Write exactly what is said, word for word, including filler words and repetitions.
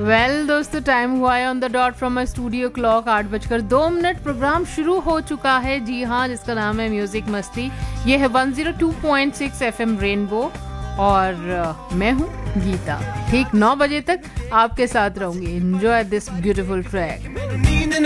Well well, दोस्तों time हुआ है on the dot from my studio clock आठ बजकर दो मिनट। प्रोग्राम शुरू हो चुका है, जी हाँ, जिसका नाम है म्यूजिक मस्ती। ये है one zero two point six FM rainbow और uh, मैं हूँ गीता। ठीक नौ बजे तक आपके साथ रहूंगी। Enjoy this beautiful track.